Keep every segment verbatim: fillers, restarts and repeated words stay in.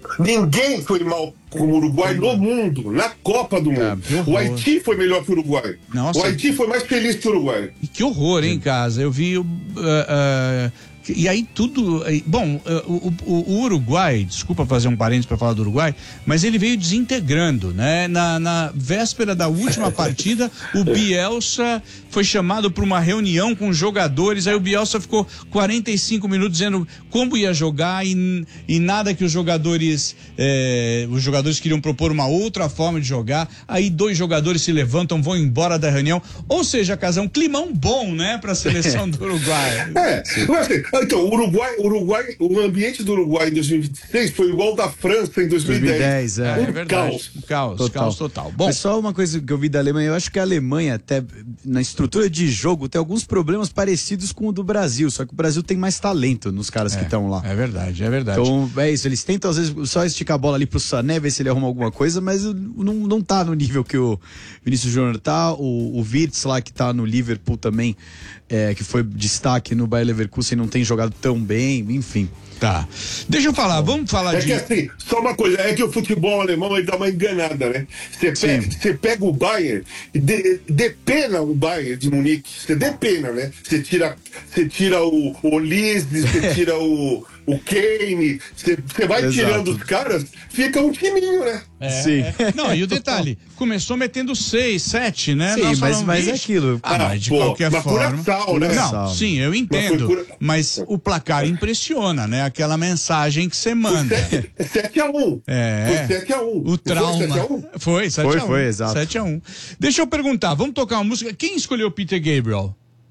Ninguém foi mal com o Uruguai no mundo, na Copa do Mundo. Ah, o Haiti foi melhor que o Uruguai. Nossa. O Haiti foi mais feliz que o Uruguai. Que horror, hein, casa? Eu vi... Uh, uh, e aí tudo... Bom, o, o, o Uruguai, desculpa fazer um parênteses para falar do Uruguai, mas ele veio desintegrando, né? Na, na véspera da última partida, o Bielsa foi chamado para uma reunião com os jogadores, aí o Bielsa ficou quarenta e cinco minutos dizendo como ia jogar e, e nada que os jogadores eh, os jogadores queriam propor uma outra forma de jogar, aí dois jogadores se levantam, vão embora da reunião, ou seja, Casão, um climão bom, né, para a seleção do Uruguai. É, mas, então, o Uruguai, Uruguai, o ambiente do Uruguai em dois mil e vinte e seis foi igual ao da França em dois mil e dez. dois mil e dez, é. Um é verdade. caos. Um caos, total. caos total. Bom, mas só uma coisa que eu vi da Alemanha, eu acho que a Alemanha, até na estrutura de jogo, tem alguns problemas parecidos com o do Brasil, só que o Brasil tem mais talento nos caras é, que estão lá. É verdade, é verdade. Então, é isso, eles tentam às vezes só esticar a bola ali pro Sané, ver se ele arruma alguma coisa, mas não, não tá no nível que o Vinícius Júnior tá, o, o Wirtz lá que tá no Liverpool também, é, que foi destaque no Bayer Leverkusen, não tem jogado tão bem, enfim. Tá. Deixa eu falar, vamos falar é de... É que assim, só uma coisa, é que o futebol alemão ele dá uma enganada, né? Você pega, você pega o Bayern, de, depena o Bayern de Munique, você depena, né? Você tira, você tira o, o Olise, você tira o, o Kane, você, você vai Exato. tirando os caras, fica um timinho, né? É, Sim. É. Não, e o detalhe, começou metendo seis, sete, né? Sim, Nós mas, falamos, mas é "Vixe". aquilo. Ah, mas de pô, qualquer mas forma... curaçao, né? Não, sim, eu entendo, Mas cura... mas o placar impressiona, né? Aquela mensagem que você manda. sete a um. É. Foi sete a um. O trauma. Foi sete a um. Foi, foi, exato. sete a um. Deixa eu perguntar, vamos tocar uma música. Quem escolheu Peter Gabriel?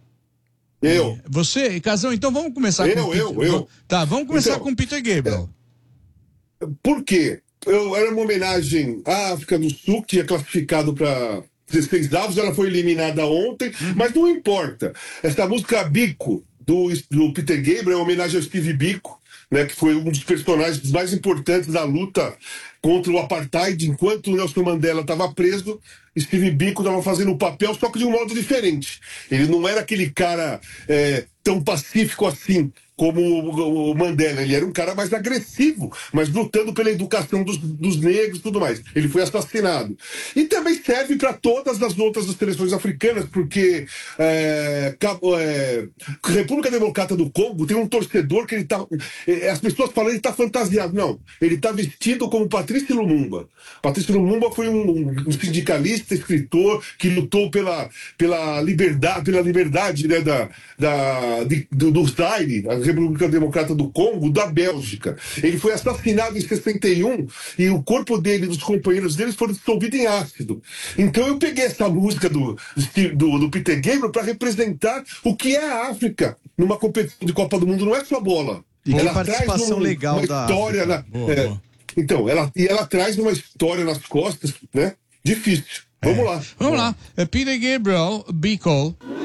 Eu. Você, Casão, então vamos começar eu, com o Eu, Peter... eu, eu. Tá, vamos começar então, com Peter Gabriel. Por quê? Eu, era uma homenagem à África do Sul, que tinha classificado para dezesseis avos, ela foi eliminada ontem, uhum. Mas não importa. Essa música Bico, do, do Peter Gabriel, é uma homenagem ao Steve Biko, né, que foi um dos personagens mais importantes da luta contra o apartheid. Enquanto o Nelson Mandela estava preso, Steve Biko estava fazendo o papel, só que de um modo diferente. Ele não era aquele cara é, tão pacífico assim como o Mandela. Ele era um cara mais agressivo, mas lutando pela educação dos, dos negros e tudo mais. Ele foi assassinado. E também serve para todas as outras seleções africanas, porque é, é, República Democrata do Congo tem um torcedor que ele tá... As pessoas falam que ele está fantasiado. Não, ele está vestido como Patrício Lumumba. Patrício Lumumba foi um, um sindicalista, escritor, que lutou pela, pela liberdade, pela liberdade, né, da, da, de, do, do Zaire, a República Democrata do Congo, da Bélgica. Ele foi assassinado em sessenta e um e o corpo dele e dos companheiros deles foram dissolvidos em ácido. Então eu peguei essa música do, do, do Peter Gabriel para representar o que é a África numa competição de Copa do Mundo. Não é só bola. E ela participação traz um, legal uma da história na, boa, é, boa. Então, ela, e ela traz uma história nas costas, né? Difícil. Vamos É. lá. Vamos lá. É Peter Gabriel, Biko.